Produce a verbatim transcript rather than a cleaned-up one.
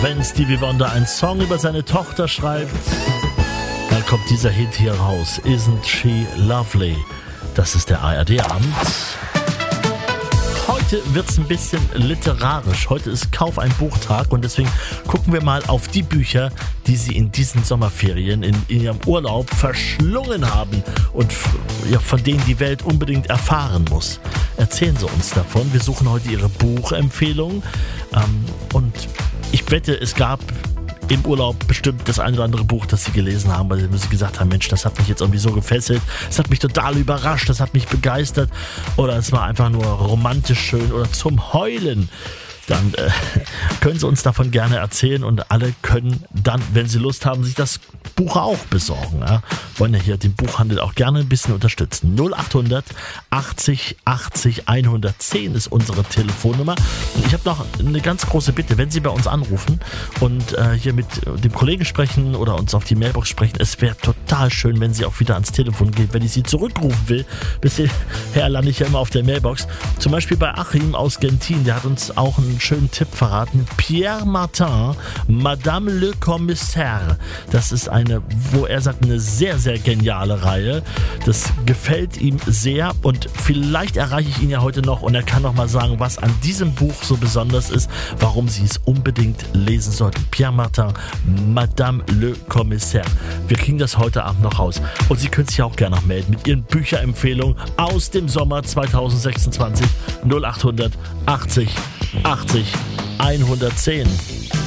Wenn Stevie Wonder einen Song über seine Tochter schreibt, dann kommt dieser Hit hier raus. Isn't she lovely? Das ist der A R D-Abend. Heute wird es ein bisschen literarisch. Heute ist Kauf ein Buchtag und deswegen gucken wir mal auf die Bücher, die Sie in diesen Sommerferien in, in Ihrem Urlaub verschlungen haben und ja, von denen die Welt unbedingt erfahren muss. Erzählen Sie uns davon. Wir suchen heute Ihre Buchempfehlungen ähm, und ich wette, es gab im Urlaub bestimmt das ein oder andere Buch, das Sie gelesen haben, weil Sie gesagt haben, Mensch, das hat mich jetzt irgendwie so gefesselt, das hat mich total überrascht, das hat mich begeistert oder es war einfach nur romantisch schön oder zum Heulen. Dann äh, können Sie uns davon gerne erzählen und alle können dann, wenn Sie Lust haben, sich das Buch auch besorgen. Ja? Wollen ja hier den Buchhandel auch gerne ein bisschen unterstützen. null acht hundert achtzig achtzig hundertzehn ist unsere Telefonnummer. Und ich habe noch eine ganz große Bitte, wenn Sie bei uns anrufen und äh, hier mit dem Kollegen sprechen oder uns auf die Mailbox sprechen, es wäre total schön, wenn Sie auch wieder ans Telefon gehen, wenn ich Sie zurückrufen will. Bisher lande ich ja immer auf der Mailbox. Zum Beispiel bei Achim aus Gentin, der hat uns auch einen schönen Tipp verraten. Pierre Martin, Madame le Commissaire. Das ist eine, wo er sagt, eine sehr, sehr geniale Reihe. Das gefällt ihm sehr und vielleicht erreiche ich ihn ja heute noch und er kann noch mal sagen, was an diesem Buch so besonders ist, warum Sie es unbedingt lesen sollten. Pierre Martin, Madame le Commissaire. Wir kriegen das heute Abend noch raus. Und Sie können sich auch gerne noch melden mit Ihren Bücherempfehlungen aus dem Sommer zwanzig sechsundzwanzig. null acht hundert achtzig achtzig hundertzehn.